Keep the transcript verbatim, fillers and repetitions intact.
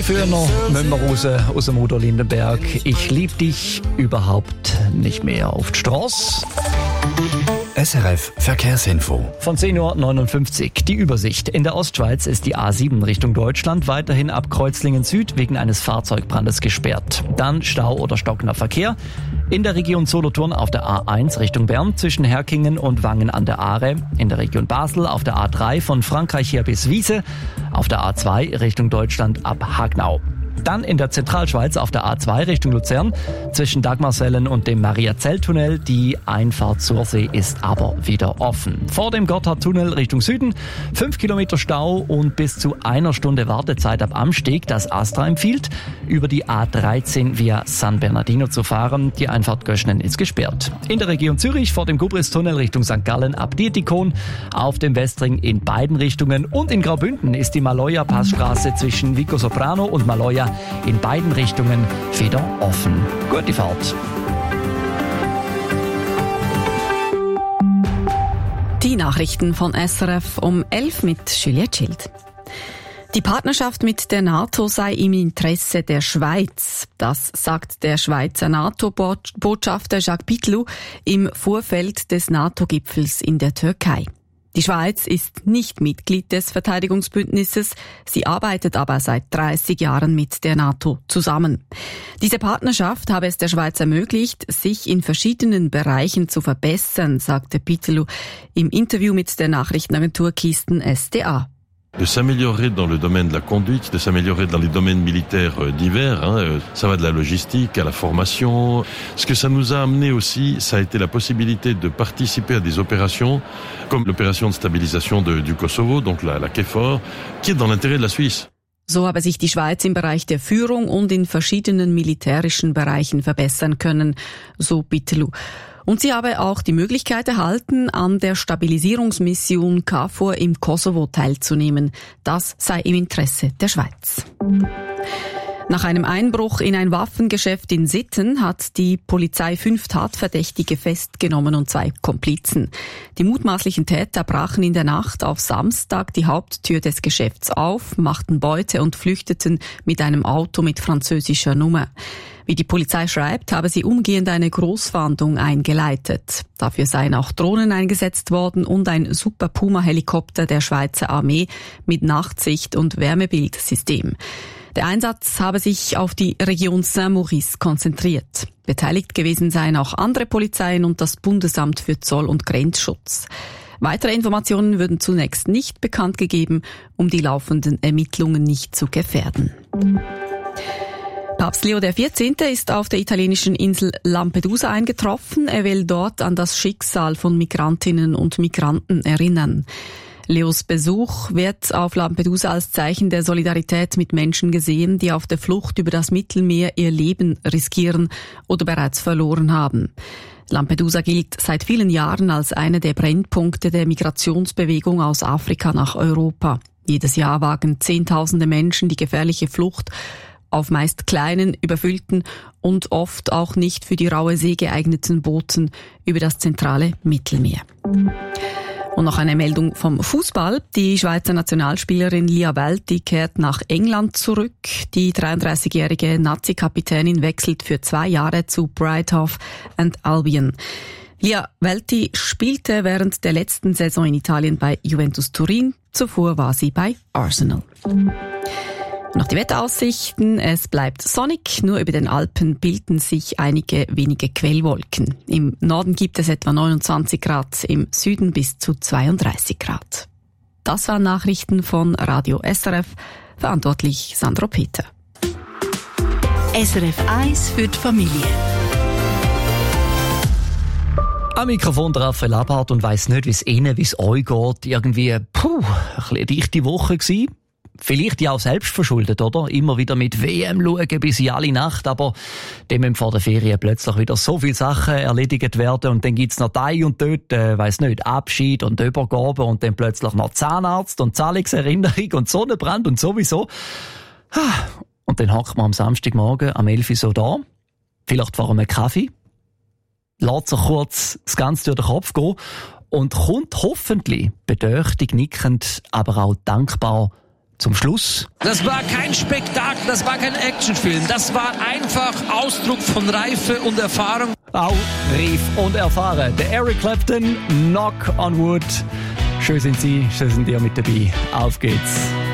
Früher müssen wir raus aus dem Udo Lindenberg. Ich lieb dich überhaupt nicht mehr auf die Strasse. S R F Verkehrsinfo. Von zehn Uhr neunundfünfzig. Die Übersicht. In der Ostschweiz ist die A sieben Richtung Deutschland weiterhin ab Kreuzlingen Süd wegen eines Fahrzeugbrandes gesperrt. Dann Stau oder stockender Verkehr. In der Region Solothurn auf der A eins Richtung Bern zwischen Herkingen und Wangen an der Aare. In der Region Basel auf der A drei von Frankreich her bis Wiese. Auf der A zwei Richtung Deutschland ab Hagnau. Dann in der Zentralschweiz auf der A zwei Richtung Luzern zwischen Dagmarsellen und dem Mariazell-Tunnel. Die Einfahrt zur See ist aber wieder offen. Vor dem Gotthardtunnel Richtung Süden fünf Kilometer Stau und bis zu einer Stunde Wartezeit ab Amsteg. Das Astra empfiehlt, über die A dreizehn via San Bernardino zu fahren. Die Einfahrt Göschnen ist gesperrt. In der Region Zürich vor dem Gubris-Tunnel Richtung Sankt Gallen ab Dietikon. Auf dem Westring in beiden Richtungen. Und in Graubünden ist die Maloja-Passstraße zwischen Vico Soprano und Maloja in beiden Richtungen wieder offen. Gute Fahrt. Die Nachrichten von S R F um elf mit Juliette Schild. Die Partnerschaft mit der NATO sei im Interesse der Schweiz. Das sagt der Schweizer NATO-Botschafter Jacques Pitlou im Vorfeld des NATO-Gipfels in der Türkei. Die Schweiz ist nicht Mitglied des Verteidigungsbündnisses, sie arbeitet aber seit dreißig Jahren mit der NATO zusammen. Diese Partnerschaft habe es der Schweiz ermöglicht, sich in verschiedenen Bereichen zu verbessern, sagte Pitlou im Interview mit der Nachrichtenagentur Kisten S D A. De s'améliorer dans le domaine de la conduite, de s'améliorer dans les domaines militaires divers. Hein. Ça va de la logistique à la formation. Ce que ça nous a amené aussi, ça a été la possibilité de participer à des opérations comme l'opération de stabilisation de, du Kosovo, donc la, la KFOR, qui est dans l'intérêt de la Suisse. So habe sich die Schweiz im Bereich der Führung und in verschiedenen militärischen Bereichen verbessern können, so Pitlou. Und sie habe auch die Möglichkeit erhalten, an der Stabilisierungsmission KFOR im Kosovo teilzunehmen. Das sei im Interesse der Schweiz. Nach einem Einbruch in ein Waffengeschäft in Sitten hat die Polizei fünf Tatverdächtige festgenommen und zwei Komplizen. Die mutmaßlichen Täter brachen in der Nacht auf Samstag die Haupttür des Geschäfts auf, machten Beute und flüchteten mit einem Auto mit französischer Nummer. Wie die Polizei schreibt, habe sie umgehend eine Großfahndung eingeleitet. Dafür seien auch Drohnen eingesetzt worden und ein Super Puma-Helikopter der Schweizer Armee mit Nachtsicht und Wärmebildsystem. Der Einsatz habe sich auf die Region Saint-Maurice konzentriert. Beteiligt gewesen seien auch andere Polizeien und das Bundesamt für Zoll- und Grenzschutz. Weitere Informationen würden zunächst nicht bekannt gegeben, um die laufenden Ermittlungen nicht zu gefährden. Papst Leo der vierzehnte ist auf der italienischen Insel Lampedusa eingetroffen. Er will dort an das Schicksal von Migrantinnen und Migranten erinnern. Leos Besuch wird auf Lampedusa als Zeichen der Solidarität mit Menschen gesehen, die auf der Flucht über das Mittelmeer ihr Leben riskieren oder bereits verloren haben. Lampedusa gilt seit vielen Jahren als einer der Brennpunkte der Migrationsbewegung aus Afrika nach Europa. Jedes Jahr wagen Zehntausende Menschen die gefährliche Flucht auf meist kleinen, überfüllten und oft auch nicht für die raue See geeigneten Booten über das zentrale Mittelmeer. Und noch eine Meldung vom Fußball. Die Schweizer Nationalspielerin Lia Wälti kehrt nach England zurück. Die dreiunddreißigjährige Nazi-Kapitänin wechselt für zwei Jahre zu Brighton and Albion. Lia Wälti spielte während der letzten Saison in Italien bei Juventus Turin. Zuvor war sie bei Arsenal. Noch die Wetteraussichten. Es bleibt sonnig, nur über den Alpen bilden sich einige wenige Quellwolken. Im Norden gibt es etwa neunundzwanzig Grad, im Süden bis zu zweiunddreißig Grad. Das waren Nachrichten von Radio S R F, verantwortlich Sandro Peter. S R F eins für die Familie. Am Mikrofon der Raphael Abhardt und weiss nicht, wie es Ihnen, wie es euch geht. Irgendwie, puh, ein bisschen eine dichte Woche gewesen. Vielleicht ja auch selbst verschuldet, oder? Immer wieder mit W M schauen bis in alle Nacht, aber dem müssen vor der Ferien plötzlich wieder so viele Sachen erledigt werden und dann gibt's noch da und dort, äh, weiss nicht, Abschied und Übergabe und dann plötzlich noch Zahnarzt und Zahlungserinnerung und Sonnenbrand und sowieso. Und dann hockt man am Samstagmorgen am elf Uhr so da, vielleicht vor einem Kaffee, lässt sich kurz das Ganze durch den Kopf gehen und kommt hoffentlich bedächtig nickend, aber auch dankbar Zum Schluss. Das war kein Spektakel, das war kein Actionfilm. Das war einfach Ausdruck von Reife und Erfahrung. Au, reif und erfahren. Der Eric Clapton, Knock on Wood. Schön sind Sie, schön sind ihr mit dabei. Auf geht's.